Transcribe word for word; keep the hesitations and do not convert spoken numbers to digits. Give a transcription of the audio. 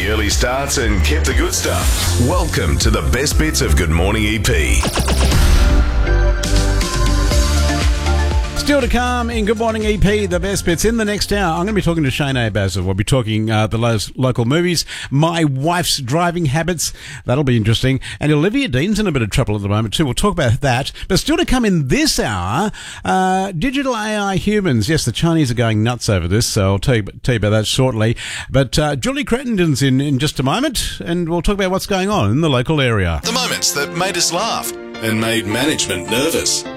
the early starts and kept the good stuff. Welcome to the best bits of Good Morning E P. Still to come in Good Morning E P, the best bits in the next hour. I'm going to be talking to Shane Basil. We'll be talking uh, the lo- local movies, my wife's driving habits. That'll be interesting. And Olivia Dean's in a bit of trouble at the moment too. We'll talk about that. But still to come in this hour, uh, digital A I humans. Yes, the Chinese are going nuts over this, so I'll tell you, tell you about that shortly. But uh, Julie Crettenden's in, in just a moment, and we'll talk about what's going on in the local area. The moments that made us laugh and made management nervous.